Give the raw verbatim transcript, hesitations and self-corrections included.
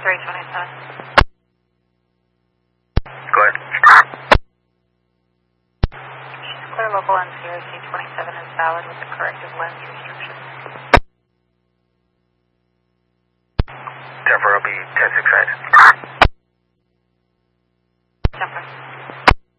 three twenty-seven. Go ahead. She's clear local on C R C twenty-seven is valid with the corrective lens restriction. Denver, I'll be ten six right.